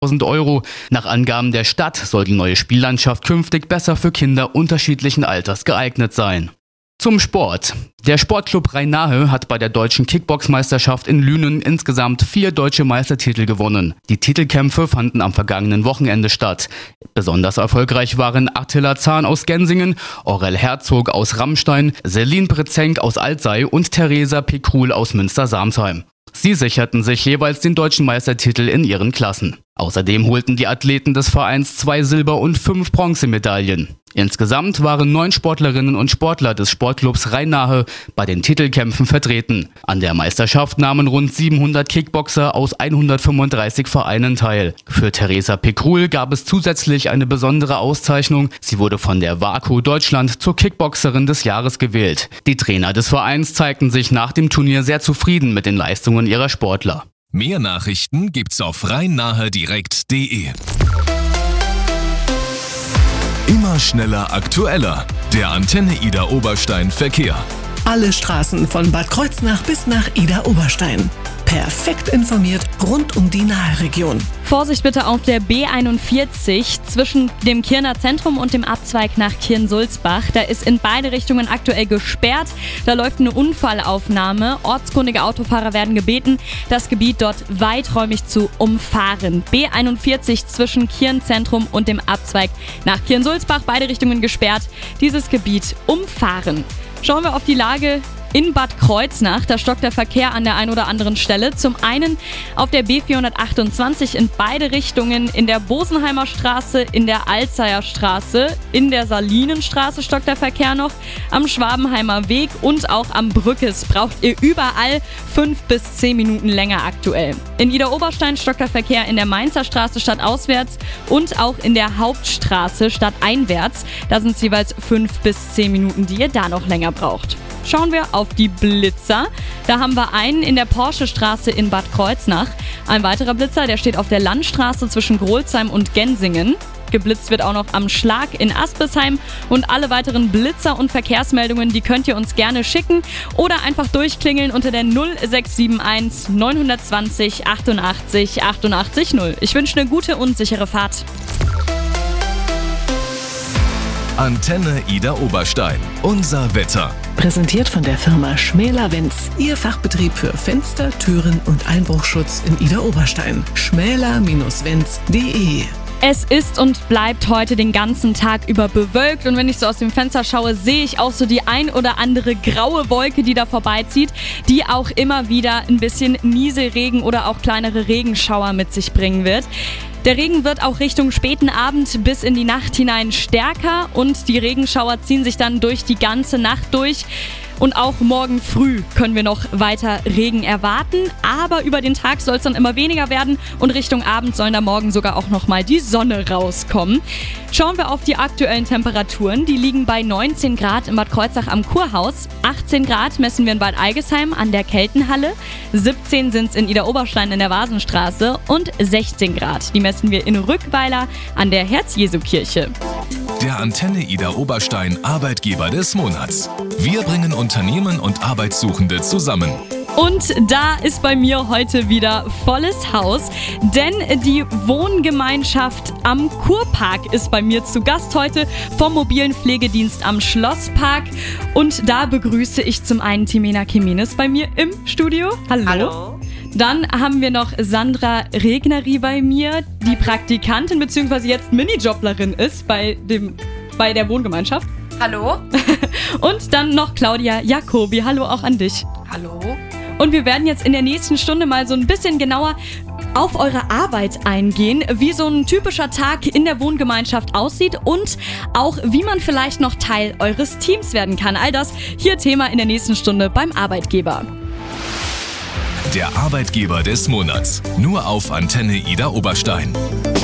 €. Nach Angaben der Stadt soll die neue Spiellandschaft künftig besser für Kinder unterschiedlichen Alters geeignet sein. Zum Sport. Der Sportclub Rhein-Nahe hat bei der deutschen Kickboxmeisterschaft in Lünen insgesamt 4 deutsche Meistertitel gewonnen. Die Titelkämpfe fanden am vergangenen Wochenende statt. Besonders erfolgreich waren Attila Zahn aus Gensingen, Aurel Herzog aus Rammstein, Selin Brezenk aus Alzey und Theresa Pekrul aus Münster-Samsheim. Sie sicherten sich jeweils den deutschen Meistertitel in ihren Klassen. Außerdem holten die Athleten des Vereins 2 Silber- und 5 Bronzemedaillen. Insgesamt waren 9 Sportlerinnen und Sportler des Sportclubs Rhein-Nahe bei den Titelkämpfen vertreten. An der Meisterschaft nahmen rund 700 Kickboxer aus 135 Vereinen teil. Für Theresa Pekrul gab es zusätzlich eine besondere Auszeichnung. Sie wurde von der WAKO Deutschland zur Kickboxerin des Jahres gewählt. Die Trainer des Vereins zeigten sich nach dem Turnier sehr zufrieden mit den Leistungen ihrer Sportler. Mehr Nachrichten gibt's auf rheinnahedirekt.de. Immer schneller, aktueller. Der Antenne Ida Oberstein Verkehr. Alle Straßen von Bad Kreuznach bis nach Ida Oberstein. Perfekt informiert rund um die Naheregion. Vorsicht bitte auf der B41 zwischen dem Kirner Zentrum und dem Abzweig nach Kirn-Sulzbach. Da ist in beide Richtungen aktuell gesperrt. Da läuft eine Unfallaufnahme. Ortskundige Autofahrer werden gebeten, das Gebiet dort weiträumig zu umfahren. B41 zwischen Kirn Zentrum und dem Abzweig nach Kirn-Sulzbach. Beide Richtungen gesperrt. Dieses Gebiet umfahren. Schauen wir auf die Lage in Bad Kreuznach. Da stockt der Verkehr an der einen oder anderen Stelle. Zum einen auf der B428 in beide Richtungen, in der Bosenheimer Straße, in der Alzeyer Straße, in der Salinenstraße stockt der Verkehr noch, am Schwabenheimer Weg und auch am Brückes braucht ihr überall 5 bis 10 Minuten länger aktuell. In Ida Oberstein stockt der Verkehr in der Mainzer Straße stadtauswärts und auch in der Hauptstraße stadteinwärts. Da sind es jeweils 5 bis 10 Minuten, die ihr da noch länger braucht. Schauen wir auf die Blitzer. Da haben wir einen in der Porsche-Straße in Bad Kreuznach. Ein weiterer Blitzer, der steht auf der Landstraße zwischen Grolsheim und Gensingen. Geblitzt wird auch noch am Schlag in Aspesheim. Und alle weiteren Blitzer und Verkehrsmeldungen, die könnt ihr uns gerne schicken oder einfach durchklingeln unter der 0671 920 88 88 0. Ich wünsche eine gute und sichere Fahrt. Antenne Ida Oberstein. Unser Wetter. Präsentiert von der Firma Schmäler-Wenz. Ihr Fachbetrieb für Fenster, Türen und Einbruchschutz in Ida Oberstein. schmäler-wenz.de. Es ist und bleibt heute den ganzen Tag über bewölkt und wenn ich so aus dem Fenster schaue, sehe ich auch so die ein oder andere graue Wolke, die da vorbeizieht, die auch immer wieder ein bisschen Nieselregen oder auch kleinere Regenschauer mit sich bringen wird. Der Regen wird auch Richtung späten Abend bis in die Nacht hinein stärker und die Regenschauer ziehen sich dann durch die ganze Nacht durch. Und auch morgen früh können wir noch weiter Regen erwarten, aber über den Tag soll es dann immer weniger werden und Richtung Abend sollen da morgen sogar auch nochmal die Sonne rauskommen. Schauen wir auf die aktuellen Temperaturen. Die liegen bei 19 Grad in Bad Kreuznach am Kurhaus, 18 Grad messen wir in Bad Eigesheim an der Keltenhalle, 17 sind es in Ida Oberstein in der Vasenstraße und 16 Grad. Die messen wir in Rückweiler an der Herz-Jesu-Kirche. Der Antenne Ida Oberstein Arbeitgeber des Monats. Wir bringen Unternehmen und Arbeitssuchende zusammen. Und da ist bei mir heute wieder volles Haus, denn die Wohngemeinschaft am Kurpark ist bei mir zu Gast heute vom mobilen Pflegedienst am Schlosspark. Und da begrüße ich zum einen Timena Kemenes bei mir im Studio. Hallo. Hallo. Dann haben wir noch Sandra Regneri bei mir, die Praktikantin bzw. jetzt Minijoblerin ist bei der Wohngemeinschaft. Hallo. Und dann noch Claudia Jacobi. Hallo auch an dich. Hallo. Und wir werden jetzt in der nächsten Stunde mal so ein bisschen genauer auf eure Arbeit eingehen, wie so ein typischer Tag in der Wohngemeinschaft aussieht und auch, wie man vielleicht noch Teil eures Teams werden kann. All das hier Thema in der nächsten Stunde beim Arbeitgeber. Der Arbeitgeber des Monats. Nur auf Antenne Ida Oberstein.